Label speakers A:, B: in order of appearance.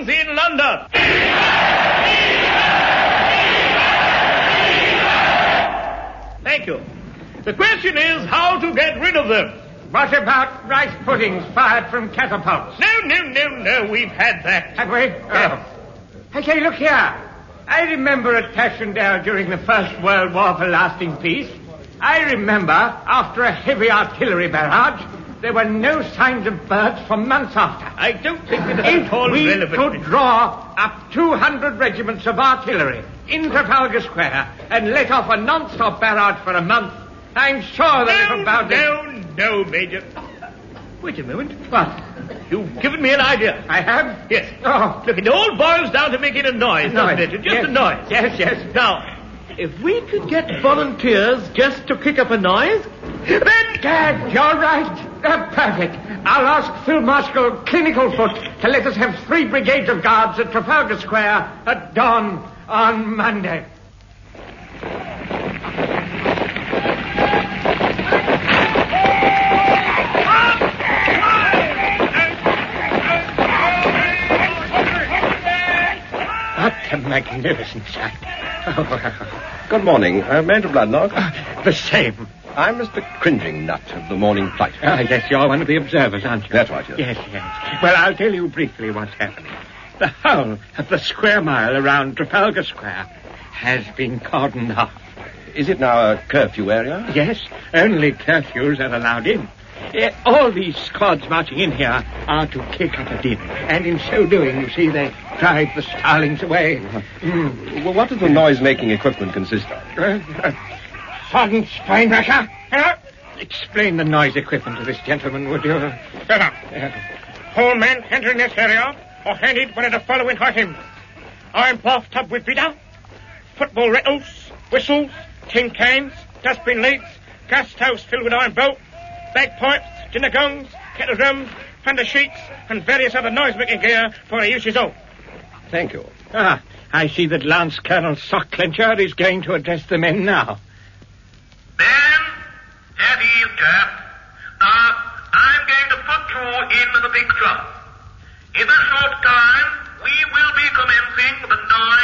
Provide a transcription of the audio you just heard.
A: stallings in London. Thank you. The question is how to get rid of them.
B: What about rice puddings fired from catapults?
A: No, we've had that.
B: Have we?
A: Yes.
B: Oh. Hey, look here. I remember at Passchendaele during the First World War for lasting peace. I remember, after a heavy artillery barrage, there were no signs of birds for months after.
A: I don't think it is at all relevant.
B: If we could draw up 200 regiments of artillery in Trafalgar Square and let off a non-stop barrage for a month, I'm sure the little boundary...
A: No, Major. Wait a moment.
B: What?
A: You've given me an idea.
B: I have?
A: Yes.
B: Oh.
A: Look, it all boils down to making a noise, doesn't it? Just
B: yes.
A: a noise.
B: Yes.
A: Now, if we could get volunteers just to kick up a noise, then...
B: Dad, you're right. Perfect. I'll ask Field Marshal Clinicalfoot to let us have 3 brigades of guards at Trafalgar Square at dawn on Monday. What a magnificent sight.
C: Good morning. Major Bloodnock.
B: The same.
C: I'm Mr. Cringing Nut of the Morning Flight.
B: Yes, you're one of the observers, aren't you?
C: That's right,
B: yes. Yes. Well, I'll tell you briefly what's happening. The whole of the square mile around Trafalgar Square has been cordoned off.
C: Is it now a curfew area?
B: Yes, only curfews are allowed in. All these squads marching in here are to kick up a din. And in so doing, you see, they drive the starlings away.
C: Well, what does the noise-making equipment consist of?
B: Sergeant Steinbrecher, explain the noise equipment to this gentleman, would you?
D: Shut up. All men entering this area are handed one of the following items. Iron bathtub with vida, football rattles, whistles, tin cans, dustbin lids, gas stoves filled with iron bolt, bagpipes, dinner gongs, kettle drums, thunder sheets, and various other noise-making gear for their uses all.
C: Thank you.
B: I see that Lance Colonel Sockclencher is going to address the men now.
E: Ben, heavy you chap. Now, I'm going to put you in the big drum. In a short time, we will be commencing the noise